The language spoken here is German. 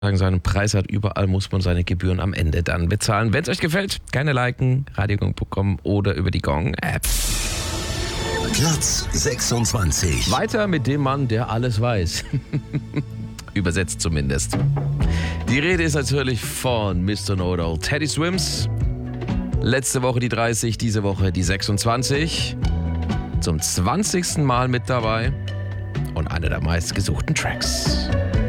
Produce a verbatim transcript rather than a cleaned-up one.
seinen Preis hat, überall muss man seine Gebühren am Ende dann bezahlen. Wenn es euch gefällt, gerne liken, radiogong punkt com oder über die Gong-App. Platz sechsundzwanzig. Weiter mit dem Mann, der alles weiß. Übersetzt zumindest. Die Rede ist natürlich von Mister Know-it-all, Teddy Swims. Letzte Woche die dreißig, diese Woche die sechsundzwanzig. Zum zwanzigsten Mal mit dabei und einer der meistgesuchten Tracks.